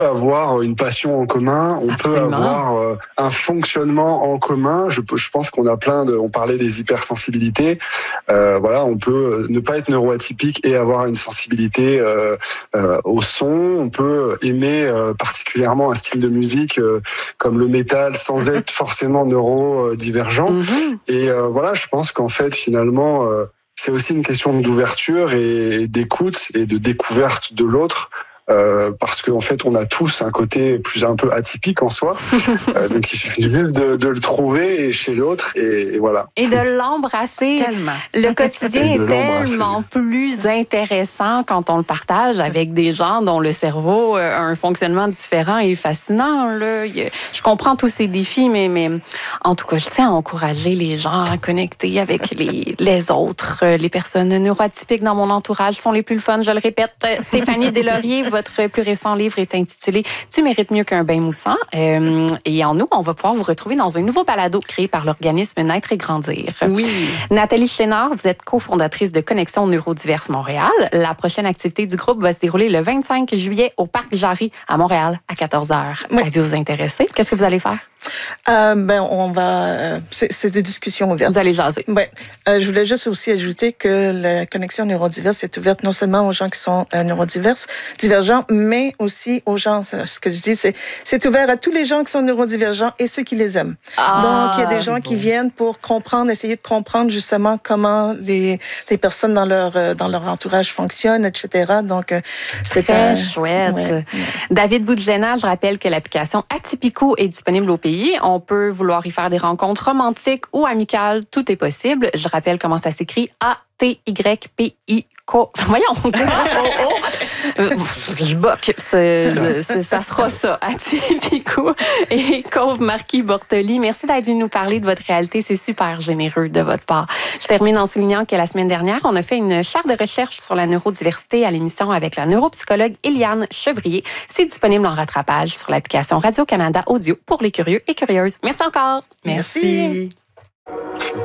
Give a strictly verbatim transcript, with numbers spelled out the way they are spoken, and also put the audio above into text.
avoir une passion en commun, on Absolument. peut avoir euh, un fonctionnement en commun. Je, je pense qu'on a plein de... On parlait des hypersensibilités. Euh, voilà, on peut ne pas être neuroatypique et avoir une sensibilité euh, euh, au son. On peut aimer euh, particulièrement un style de musique euh, comme le métal sans être forcément neurodivergent. Mm-hmm. Et euh, voilà, je pense qu'en fait, finalement, euh, c'est aussi une question d'ouverture et d'écoute et de découverte de l'autre. Euh, parce qu'en fait, on a tous un côté plus un peu atypique en soi. Euh, donc, il suffit juste de, de le trouver chez l'autre et, et voilà. Et de l'embrasser. Tellement. Le quotidien Et de est tellement plus intéressant quand on le partage avec des gens dont le cerveau a un fonctionnement différent et fascinant. Là. Je comprends tous ces défis, mais, mais en tout cas, je tiens à encourager les gens à connecter avec les, les autres. Les personnes neuroatypiques dans mon entourage sont les plus le fun, je le répète. Stéphanie Deslauriers, votre plus récent livre est intitulé « Tu mérites mieux qu'un bain moussant euh, ». Et en nous, on va pouvoir vous retrouver dans un nouveau balado créé par l'organisme Naître et Grandir. Oui. Nathalie Chénard, vous êtes cofondatrice de Connexion Neurodiverse Montréal. La prochaine activité du groupe va se dérouler le vingt-cinq juillet au Parc Jarry à Montréal à quatorze heures. Oui. Avez-vous vous intéressé? Qu'est-ce que vous allez faire? Euh, ben, on va... Euh, c'est, c'est des discussions ouvertes. Vous allez jaser. Ouais. Euh, je voulais juste aussi ajouter que la connexion neurodiverse est ouverte non seulement aux gens qui sont euh, neurodiverses, divergents, mais aussi aux gens, ce que je dis, c'est, c'est ouvert à tous les gens qui sont neurodivergents et ceux qui les aiment. Ah, Donc, il y a des gens bon. qui viennent pour comprendre, essayer de comprendre justement comment les, les personnes dans leur, euh, dans leur entourage fonctionnent, et cetera. Donc, euh, c'est très un, chouette. Ouais, ouais. David Boudjena, je rappelle que l'application Atypico est disponible au pays. On peut vouloir y faire des rencontres romantiques ou amicales. Tout est possible. Je rappelle comment ça s'écrit. A T Y P I C O. Voyons. Oh, oh. Je boque. C'est, c'est, ça sera ça. Atypico et Cove Marquis Bortoli. Merci d'être venu nous parler de votre réalité. C'est super généreux de votre part. Je termine en soulignant que la semaine dernière, on a fait une charte de recherche sur la neurodiversité à l'émission avec la neuropsychologue Eliane Chevrier. C'est disponible en rattrapage sur l'application Radio-Canada Audio pour les curieux et curieuses. Merci encore. Merci. Merci.